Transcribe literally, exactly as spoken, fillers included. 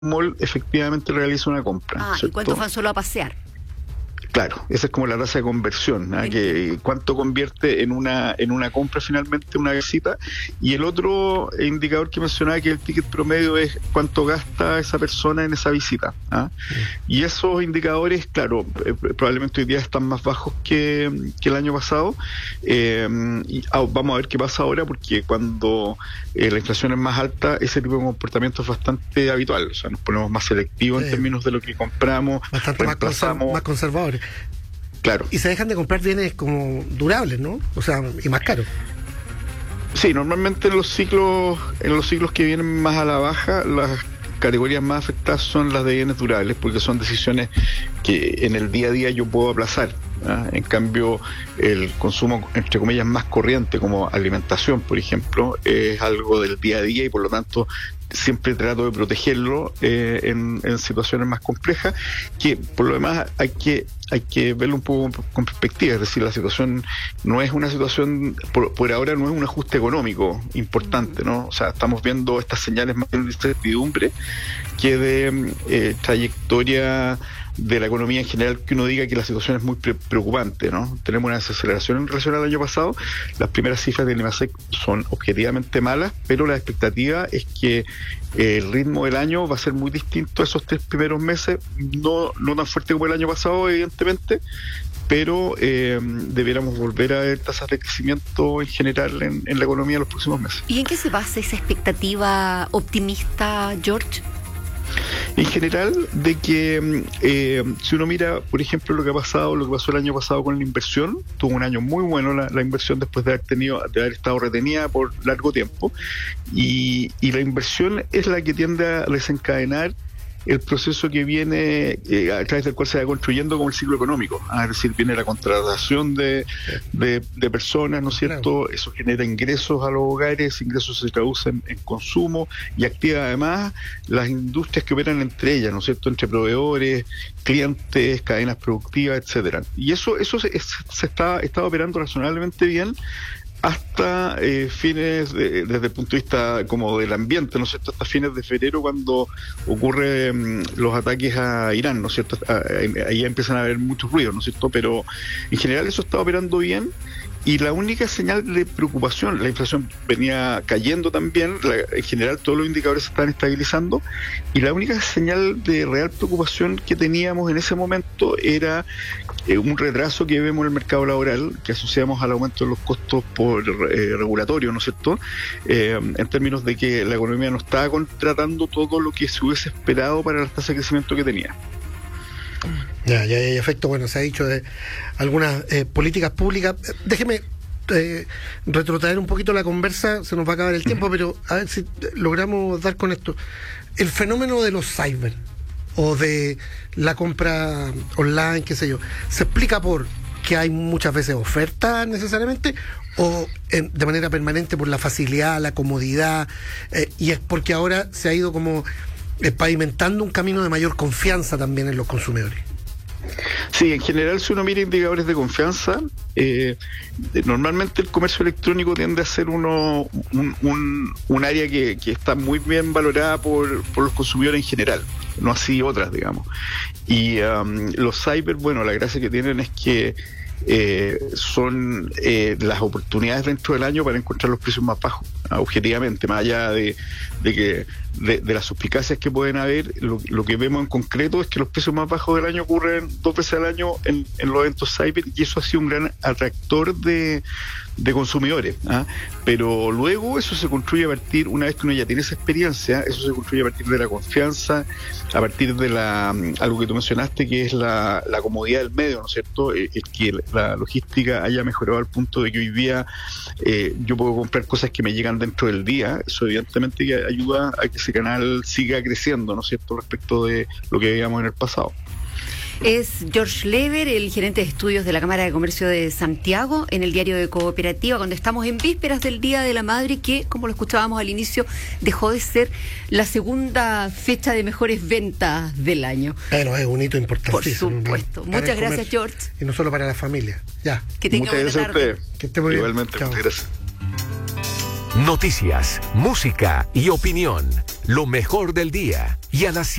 mall efectivamente realiza una compra. Ah, ¿cierto? ¿Y cuántos van solo a pasear? Claro, esa es como la tasa de conversión, ¿eh? Que cuánto convierte en una en una compra finalmente una visita. Y el otro indicador que mencionaba, que el ticket promedio, es cuánto gasta esa persona en esa visita, ¿eh? Y esos indicadores, claro, eh, probablemente hoy día están más bajos que, que el año pasado. Eh, y ah, vamos a ver qué pasa ahora, porque cuando eh, la inflación es más alta, ese tipo de comportamiento es bastante habitual. O sea, nos ponemos más selectivos, sí, en términos de lo que compramos, bastante más, conserv- más conservadores. Claro. Y se dejan de comprar bienes como durables, ¿no? O sea, y más caros. Sí, normalmente en los ciclos, en los ciclos que vienen más a la baja, las categorías más afectadas son las de bienes durables, porque son decisiones que en el día a día yo puedo aplazar. ¿Ah? En cambio, el consumo, entre comillas, más corriente, como alimentación, por ejemplo, es algo del día a día, y por lo tanto siempre trato de protegerlo eh, en, en situaciones más complejas, que por lo demás hay que hay que verlo un poco con perspectiva. Es decir, la situación no es una situación, por, por ahora no es un ajuste económico importante, ¿no? O sea, estamos viendo estas señales más de incertidumbre que de eh, trayectoria de la economía en general, que uno diga que la situación es muy pre- preocupante, ¿no? Tenemos una desaceleración en relación al año pasado. Las primeras cifras del IMASEC son objetivamente malas, pero la expectativa es que eh, el ritmo del año va a ser muy distinto a esos tres primeros meses, no, no tan fuerte como el año pasado, evidentemente, pero eh, debiéramos volver a ver tasas de crecimiento en general en, en la economía en los próximos meses. ¿Y en qué se basa esa expectativa optimista, George? En general, de que eh, si uno mira, por ejemplo, lo que ha pasado, lo que pasó el año pasado con la inversión, tuvo un año muy bueno la, la inversión, después de haber tenido, de haber estado retenida por largo tiempo, y, y la inversión es la que tiende a desencadenar el proceso que viene eh, a través del cual se va construyendo como el ciclo económico. Ah, es decir, viene la contratación de, de, de personas, ¿no es cierto? Claro. Eso genera ingresos a los hogares, ingresos se traducen en consumo y activa además las industrias que operan entre ellas, ¿no es cierto? Entre proveedores, clientes, cadenas productivas, etcétera. Y eso eso se, se está, está operando razonablemente bien hasta eh, fines, de, desde el punto de vista como del ambiente, ¿no es cierto?, hasta fines de febrero, cuando ocurren los ataques a Irán, ¿no es cierto?, a, a, ahí empiezan a haber muchos ruidos, ¿no es cierto?, pero en general eso está operando bien. Y la única señal de preocupación, la inflación venía cayendo también, la, en general todos los indicadores se están estabilizando, y la única señal de real preocupación que teníamos en ese momento era eh, un retraso que vemos en el mercado laboral, que asociamos al aumento de los costos por eh, regulatorio, ¿no es cierto?, eh, en términos de que la economía no estaba contratando todo lo que se hubiese esperado para la tasa de crecimiento que tenía. Ya, ya hay efecto. Bueno, se ha dicho de algunas eh, políticas públicas. Déjeme eh, retrotraer un poquito la conversa, se nos va a acabar el tiempo, pero a ver si logramos dar con esto. El fenómeno de los cyber o de la compra online, qué sé yo, ¿se explica por que hay muchas veces ofertas necesariamente, o eh, de manera permanente por la facilidad, la comodidad, eh, y es porque ahora se ha ido como eh, pavimentando un camino de mayor confianza también en los consumidores? Sí, en general, si uno mira indicadores de confianza, eh, normalmente el comercio electrónico tiende a ser uno un, un, un área que, que está muy bien valorada por, por los consumidores en general, no así otras, digamos. Y um, los cyber, bueno, la gracia que tienen es que eh, son eh, las oportunidades dentro del año para encontrar los precios más bajos, objetivamente, más allá de, de que de, de las suspicacias que pueden haber. Lo, lo que vemos en concreto es que los precios más bajos del año ocurren dos veces al año en, en los eventos cyber, y eso ha sido un gran atractor de, de consumidores, ¿ah? Pero luego eso se construye a partir, una vez que uno ya tiene esa experiencia, eso se construye a partir de la confianza, a partir de la algo que tú mencionaste, que es la, la comodidad del medio, ¿no es cierto?, el, el que la logística haya mejorado al punto de que hoy día eh, yo puedo comprar cosas que me llegan dentro del día. Eso evidentemente que ayuda a que ese canal siga creciendo, ¿no es cierto?, respecto de lo que veíamos en el pasado. Es George Lever, el gerente de estudios de la Cámara de Comercio de Santiago, en el diario de Cooperativa, cuando estamos en vísperas del Día de la Madre, que, como lo escuchábamos al inicio, dejó de ser la segunda fecha de mejores ventas del año. Pero es un hito importante. Por supuesto. Muchas gracias, George. Y no solo para la familia. Ya. Que tenga buena tarde. Que esté muy bien. Igualmente, muchas gracias. Noticias, música y opinión. lo mejor del día y a las